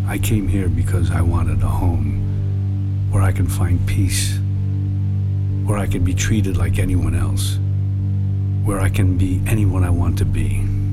I came here because I wanted a home where I can find peace, where I can be treated like anyone else, where I can be anyone I want to be.